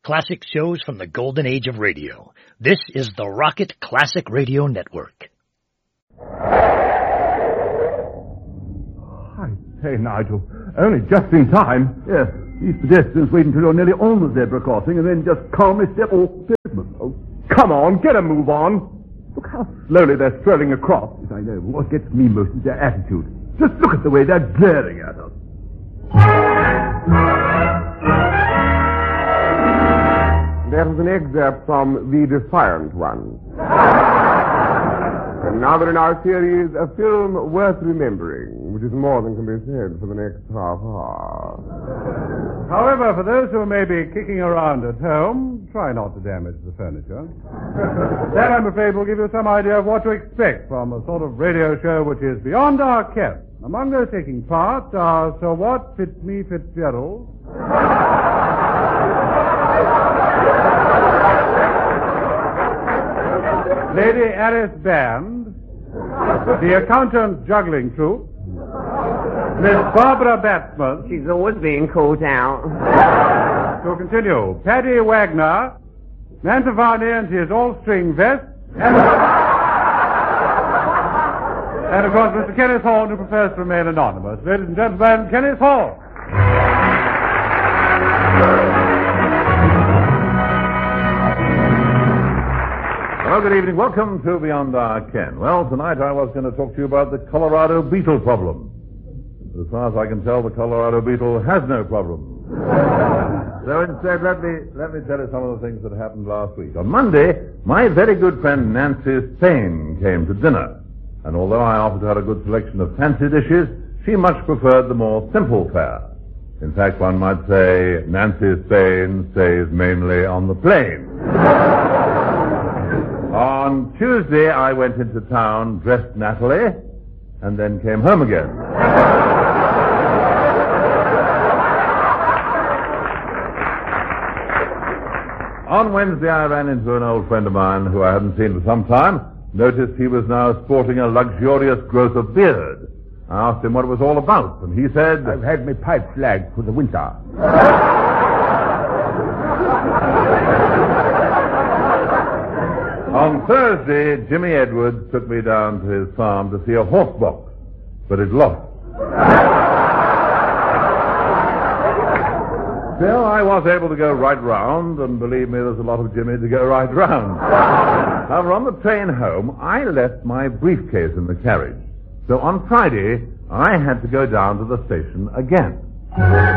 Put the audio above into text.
classic shows from the golden age of radio. This is the Rocket Classic Radio Network. I say, Nigel, only just in time. Yes, these pedestrians wait until you're nearly on the zebra crossing and then just calmly step off the pavement. Oh, come on, get a move on. Look how slowly they're strolling across. Yes, I know, but what gets me most is their attitude. Just look at the way they're glaring at us. That was an excerpt from The Defiant One. And now that in our series, a film worth remembering, which is more than can be said for the next half hour. However, for those who may be kicking around at home, try not to damage the furniture. That, I'm afraid, will give you some idea of what to expect from a sort of radio show which is beyond our ken. Among those taking part are Sir Wat Fitz-Me Fitzgerald, Lady Alice Band, the Accountant's Juggling Troupe, Miss Barbara Batsman. She's always being called out. To continue, Paddy Wagner, Mantovani and his all-string vest, and of course Mr. Kenneth Horne, who prefers to remain anonymous. Ladies and gentlemen, Kenneth Horne. Well, good evening. Welcome to Beyond Our Ken. Well, tonight I was going to talk to you about the Colorado beetle problem. As far as I can tell, the Colorado beetle has no problem. So instead, let me tell you some of the things that happened last week. On Monday, my very good friend Nancy Spain came to dinner. And although I offered her a good selection of fancy dishes, she much preferred the more simple fare. In fact, one might say Nancy Spain stays mainly on the plain. On Tuesday, I went into town, dressed Natalie, and then came home again. On Wednesday, I ran into an old friend of mine who I hadn't seen for some time. Noticed he was now sporting a luxurious growth of beard. I asked him what it was all about, and he said, I've had my pipe flagged for the winter. On Thursday, Jimmy Edwards took me down to his farm to see a horse box, but it lost. Still, I was able to go right round, and believe me, there's a lot of Jimmy to go right round. However, on the train home, I left my briefcase in the carriage. So on Friday, I had to go down to the station again.